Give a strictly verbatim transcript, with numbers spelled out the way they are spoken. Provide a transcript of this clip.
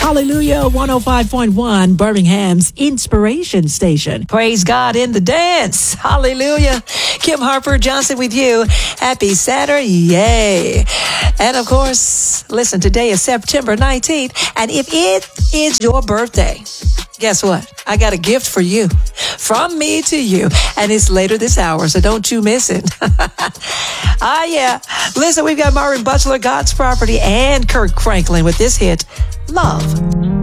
Hallelujah, one oh five point one, Birmingham's Inspiration Station. Praise God in the dance. Hallelujah. Kim Harper Johnson with you. Happy Saturday. Yay. And of course, listen, today is September nineteenth. And if it is your birthday, guess what? I got a gift for you from me to you. And it's later this hour, so don't you miss it. Ah, yeah. Listen, we've got Marvin Butler, God's Property, and Kirk Franklin with this hit, Love.